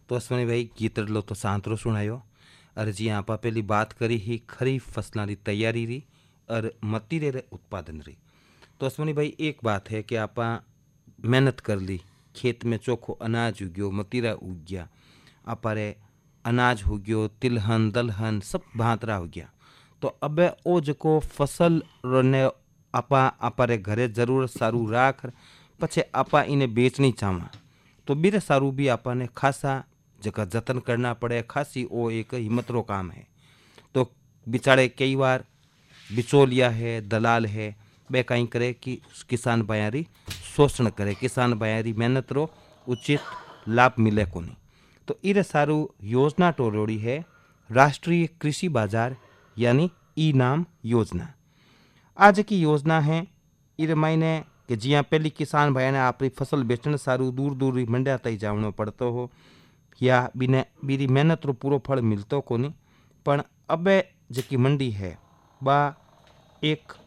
तो अश्वनी भाई गीत लो तो सांतरो सुनायो। और जी आप पहली बात करी ही खरीफ फसलों की तैयारी री और मतीरे रे उत्पादन री। तो अश्वनी भाई एक बात है कि आप मेहनत कर ली, खेत में चोखो अनाज उग्यो, मतीरा उग गया, अपारे अनाज हो गयो, तिलहन दलहन सब भांतरा हो गया। तो अब ओ जको फसल ने आपा अपारे घरे जरूरत सारू राख पछे आपा इने बेचनी चाहवा तो बीरे सारू भी आपाने खासा जगह जतन करना पड़े, खासी ओ एक हिम्मत रो काम है। तो बिचारे कई बार बिचौलिया है, दलाल है, वे कहीं करे कि किसान बयारी शोषण करे, किसान बयारी मेहनत रो उचित लाभ मिले को नहीं। तो इरे सारू योजना टोरोड़ी है राष्ट्रीय कृषि बाजार यानी ई नाम योजना। आज की योजना है इरे महीने कि जिया पहली किसान भाई ने अपनी फसल बेचने सारू दूर दूर मंडिया तई जावनो पड़तो हो या बिने बीरी मेहनत रो पूरो फल मिलतो को नहीं। पण अब जकी मंडी है बा एक